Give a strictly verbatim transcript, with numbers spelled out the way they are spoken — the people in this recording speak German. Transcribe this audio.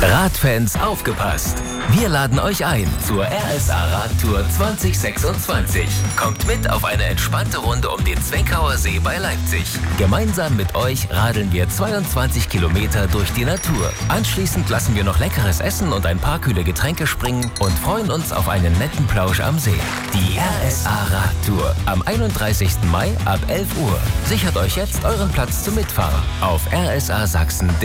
Radfans, aufgepasst! Wir laden euch ein zur R S A Radtour zwanzig sechsundzwanzig. Kommt mit auf eine entspannte Runde um den Zweckauer See bei Leipzig. Gemeinsam mit euch radeln wir zweiundzwanzig Kilometer durch die Natur. Anschließend lassen wir noch leckeres Essen und ein paar kühle Getränke springen und freuen uns auf einen netten Plausch am See. Die R S A Radtour am einunddreißigsten Mai ab elf Uhr. Sichert euch jetzt euren Platz zum Mitfahren auf r s a sachsen punkt